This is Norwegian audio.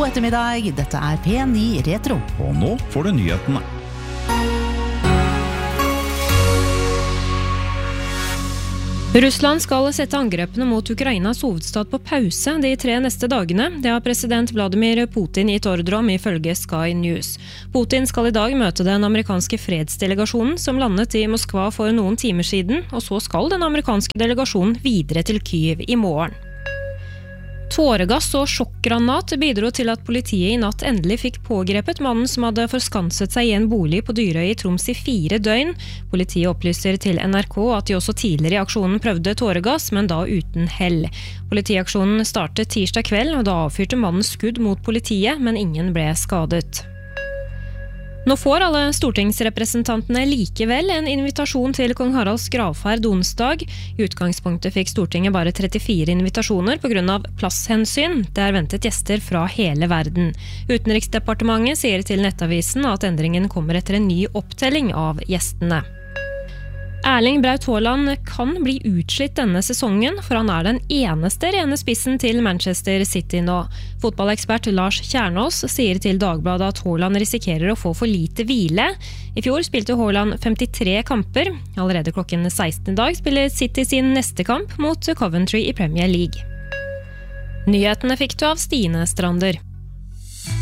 God ettermiddag, dette P9 Retro. Og nå får du nyhetene. Russland skal sette angrepene mot Ukrainas hovedstad på pause de 3 neste dagene. Det har president Vladimir Putin gitt ordre om ifølge Sky News. Putin skal i dag møte den amerikanske fredsdelegasjonen som landet i Moskva for noen timer siden, og så skal den amerikanske delegasjonen videre til Kyiv i morgen. Tåregass og sjokkgranat bidro til at politiet i natt endelig fikk pågrepet mannen som hadde forskanset seg i en bolig på Dyrøy i Troms i 4 døgn. Politiet opplyser til NRK at de også tidligere i aksjonen prøvde tåregass, men da uten hell. Politiaksjonen startet tirsdag kveld, og da avfyrte mannen skudd mot politiet, men ingen ble skadet. Nå får alle stortingsrepresentantene likevel en invitasjon til Kong Haralds gravferd onsdag. I utgangspunktet fikk Stortinget bare 34 invitasjoner på grunn av plasshensyn. Det ventet gjester fra hele verden. Utenriksdepartementet sier til Nettavisen at endringen kommer etter en ny opptelling av gjestene. Erling Braut Haaland kan bli utslitt denne sesongen, for han den eneste rene spissen til Manchester City nå. Fotballekspert Lars Kjernås sier til Dagbladet at Haaland risikerer å få for lite hvile. I fjor spilte Haaland 53 kamper. Allerede klokken 16 i dag spiller City sin neste kamp mot Coventry i Premier League. Nyhetene fikk du av Stine Strander.